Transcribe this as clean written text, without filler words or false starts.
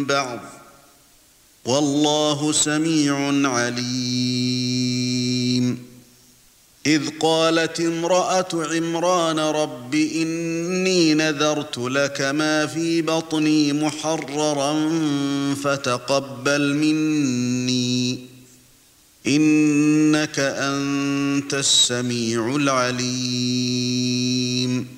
بعض والله سميع عليم إذ قالت امرأة عمران رب إني نذرت لك ما في بطني محررا فتقبل مني إنك أنت السميع العليم